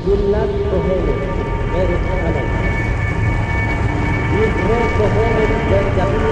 מגילת קהלת, פרק א'. דברי קהלת בן דוד